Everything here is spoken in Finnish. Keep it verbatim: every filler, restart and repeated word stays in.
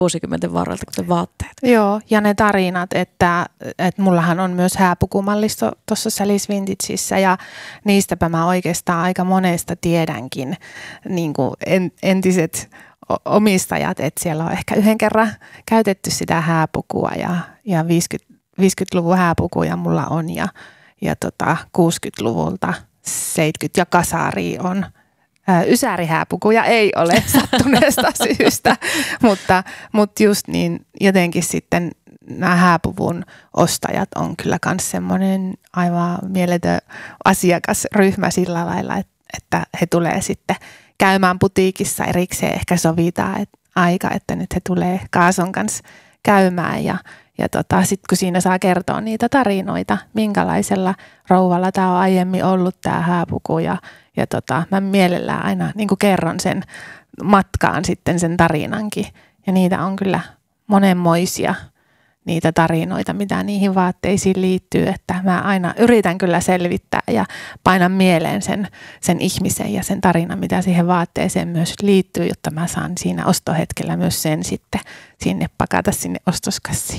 vuosikymmenten varrelta, kuten vaatteet. Joo, ja ne tarinat, että, että mullahan on myös hääpukumallisto tuossa Sally's Vintageissa ja niistäpä mä oikeastaan aika monesta tiedänkin niin kuin entiset omistajat, että siellä on ehkä yhden kerran käytetty sitä hääpukua ja, ja viisikymmentäluvun hääpukuja mulla on ja, ja tota kuusikymmentäluvulta seitsemänkymmentä ja kasari on. Ysärihääpukuja ei ole sattuneesta syystä, mutta, mutta just niin jotenkin sitten nämä hääpuvun ostajat on kyllä myös semmoinen aivan mieletön asiakasryhmä sillä lailla, että he tulee sitten käymään putiikissa erikseen, ehkä sovitaan että aika, että nyt he tulee Kaason kanssa käymään ja, ja tota, sitten kun siinä saa kertoa niitä tarinoita, minkälaisella rouvalla tämä on aiemmin ollut tämä hääpuku ja Ja tota, mä mielellään aina niin kuin kerron sen matkaan sitten sen tarinankin. Ja niitä on kyllä monenmoisia niitä tarinoita, mitä niihin vaatteisiin liittyy. Että mä aina yritän kyllä selvittää ja painan mieleen sen, sen ihmisen ja sen tarinan, mitä siihen vaatteeseen myös liittyy, jotta mä saan siinä ostohetkellä myös sen sitten sinne pakata sinne ostoskassiin.